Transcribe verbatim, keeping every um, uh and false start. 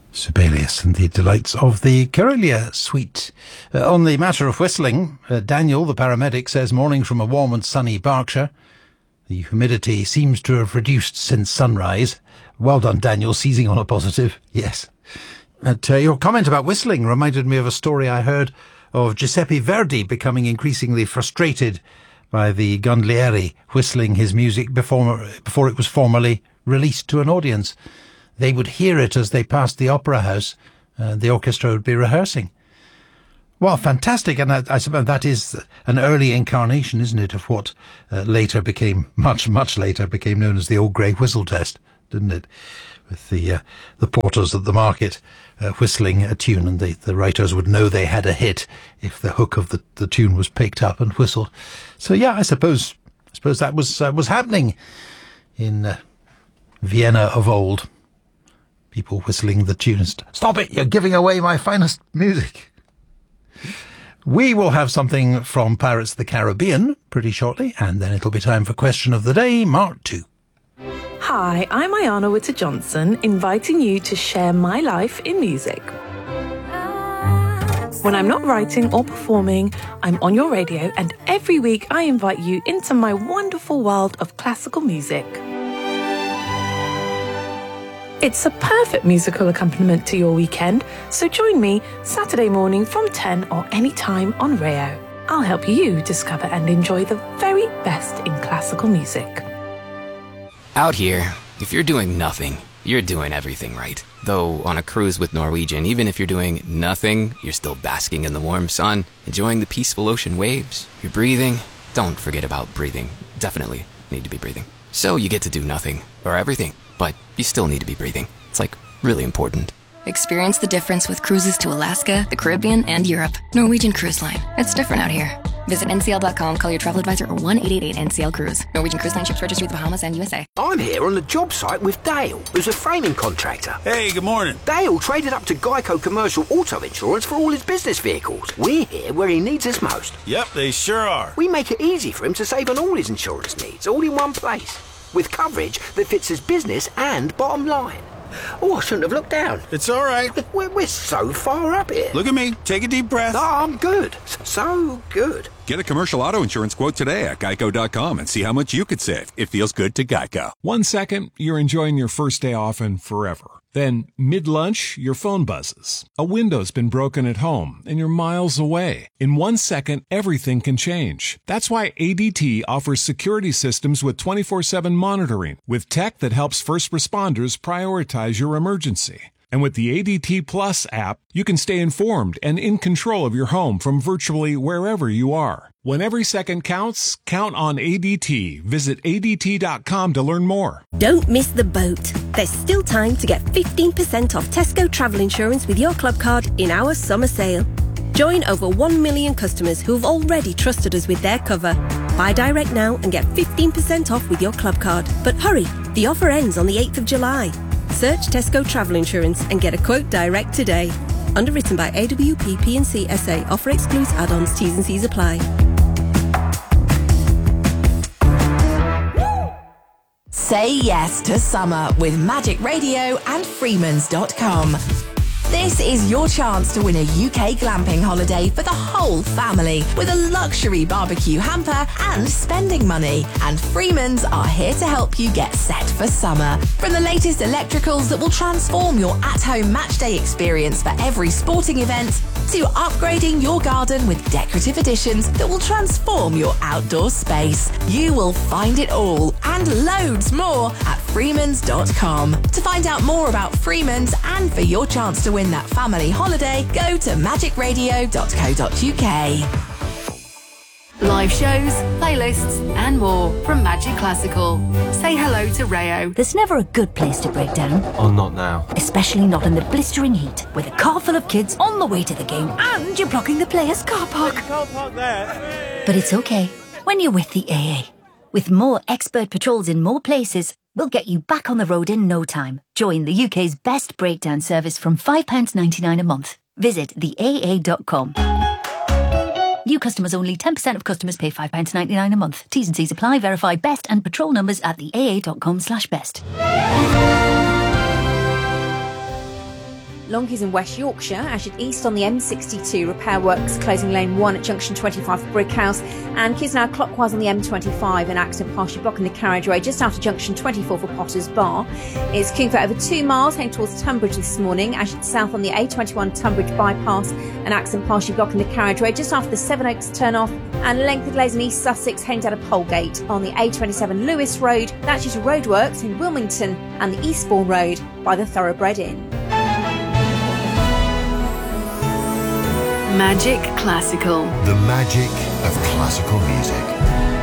Sibelius and the delights of the Karelia Suite. Uh, on the matter of whistling, uh, Daniel, the paramedic, says morning from a warm and sunny Berkshire. The humidity seems to have reduced since sunrise. Well done, Daniel, seizing on a positive. Yes. But, uh, your comment about whistling reminded me of a story I heard of Giuseppe Verdi becoming increasingly frustrated by the Gondolieri whistling his music before before it was formally released to an audience. They would hear it as they passed the opera house. Uh, the orchestra would be rehearsing. Well, fantastic. And I, I suppose that is an early incarnation, isn't it, of what uh, later became, much, much later, became known as the Old Grey Whistle Test, didn't it? With the uh, the porters at the market uh, whistling a tune, and the, the writers would know they had a hit if the hook of the, the tune was picked up and whistled. So, yeah, I suppose I suppose that was, uh, was happening in uh, Vienna of old. People whistling the tunes. Stop it! You're giving away my finest music. We will have something from Pirates of the Caribbean pretty shortly, and then it'll be time for Question of the Day, Mark two. Hi, I'm Ayana Witter-Johnson, inviting you to share my life in music. When I'm not writing or performing, I'm on your radio, and every week I invite you into my wonderful world of classical music. It's a perfect musical accompaniment to your weekend, so join me Saturday morning from ten or any time on Rayo. I'll help you discover and enjoy the very best in classical music. Out here, if you're doing nothing, you're doing everything right. Though on a cruise with Norwegian, even if you're doing nothing, you're still basking in the warm sun, enjoying the peaceful ocean waves. You're breathing. Don't forget about breathing. Definitely need to be breathing. So you get to do nothing, or everything. But you still need to be breathing. It's, like, really important. Experience the difference with cruises to Alaska, the Caribbean, and Europe. Norwegian Cruise Line. It's different out here. Visit N C L dot com, call your travel advisor, or one eight eight eight N C L Cruise. Norwegian Cruise Line ships registry with the Bahamas and U S A. I'm here on the job site with Dale, who's a framing contractor. Hey, good morning. Dale traded up to Geico Commercial Auto Insurance for all his business vehicles. We're here where he needs us most. Yep, they sure are. We make it easy for him to save on all his insurance needs, all in one place, with coverage that fits his business and bottom line. Oh, I shouldn't have looked down. It's all right. We're, we're so far up here. Look at me. Take a deep breath. Oh, I'm good. So good. Get a commercial auto insurance quote today at geico dot com and see how much you could save. It feels good to Geico. One second, you're enjoying your first day off and forever. Then, mid-lunch, your phone buzzes. A window's been broken at home, and you're miles away. In one second, everything can change. That's why A D T offers security systems with twenty-four seven monitoring, with tech that helps first responders prioritize your emergency. And with the A D T Plus app, you can stay informed and in control of your home from virtually wherever you are. When every second counts, count on A D T. Visit A D T dot com to learn more. Don't miss the boat. There's still time to get fifteen percent off Tesco travel insurance with your club card in our summer sale. Join over one million customers who've already trusted us with their cover. Buy direct now and get fifteen percent off with your club card. But hurry, the offer ends on the eighth of July. Search Tesco Travel Insurance and get a quote direct today. Underwritten by A W P P and C S A. Offer excludes add-ons. T's and C's apply. Say yes to summer with Magic Radio and Freemans dot com. This is your chance to win a U K glamping holiday for the whole family with a luxury barbecue hamper and spending money. And Freemans are here to help you get set for summer. From the latest electricals that will transform your at-home matchday experience for every sporting event, to upgrading your garden with decorative additions that will transform your outdoor space. You will find it all and loads more at Freemans dot com. To find out more about Freemans and for your chance to win that family holiday, go to magic radio dot co dot uk. Live shows, playlists, and more from Magic Classical. Say hello to Rayo. There's never a good place to break down. Oh, not now. Especially not in the blistering heat, with a car full of kids on the way to the game, and you're blocking the players' car park. You can't park there. But it's okay when you're with the A A. With more expert patrols in more places, we'll get you back on the road in no time. Join the U K's best breakdown service from five pounds ninety-nine a month. Visit the A A dot com. New customers only. ten percent of customers pay five pounds ninety-nine a month. T's and C's apply. Verify best and patrol numbers at the A A dot com slash best. Longheath in West Yorkshire. Ashford East on the M sixty-two, repair works closing lane one at junction twenty-five for Brickhouse. And keys now clockwise on the M twenty-five, an accident partially blocking the carriageway just after junction twenty-four for Potters Bar. It's queuing for over two miles heading towards Tunbridge this morning. Ashford South on the A twenty-one Tunbridge bypass, an accident partially blocking the carriageway just after the Sevenoaks turn off. And length of delays in East Sussex heading down to Polegate on the A twenty-seven Lewis Road. That's due to roadworks in Wilmington and the Eastbourne Road by the Thoroughbred Inn. Magic Classical. The magic of classical music.